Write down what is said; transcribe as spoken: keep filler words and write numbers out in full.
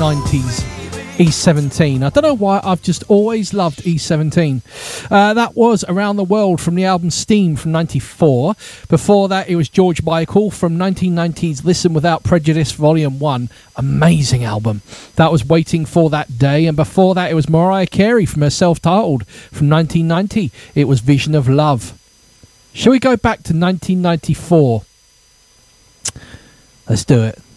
nineties. E seventeen. I don't know why, I've just always loved E seventeen. Uh, that was Around the World from the album Steam from ninety-four. Before that, it was George Michael from nineteen ninety's Listen Without Prejudice Volume one. Amazing album. That was Waiting for That Day. And before that, it was Mariah Carey from her self-titled from nineteen ninety. It was Vision of Love. Shall we go back to nineteen ninety-four? Let's do it.